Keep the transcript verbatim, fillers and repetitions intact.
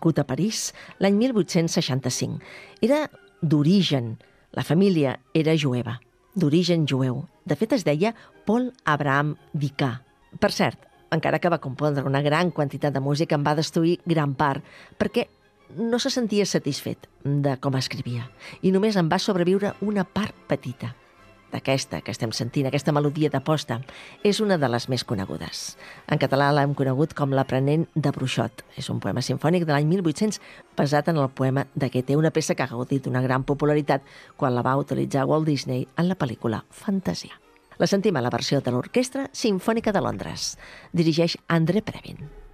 nascut a París l'any mil vuit-cents seixanta-cinc. Era d'origen, la família era jueva, d'origen jueu. De fet, es deia Paul Abraham Vicat. Per cert, encara que va compondre una gran quantitat de música, en va destruir gran part, perquè no se sentia satisfet de com escrivia. I només en va sobreviure una part petita. D'aquesta que estem sentint, aquesta melodia de posta, és una de les més conegudes. En català l'hem conegut com l'Aprenent de Bruixot. És un poema simfònic de l'any mil vuit-cents basat en el poema de Goethe, una peça que ha gaudit una gran popularitat quan la va utilitzar Walt Disney en la pel·lícula Fantasia. La sentim a la versió de l'Orquestra Simfònica de Londres. Dirigeix André Previn.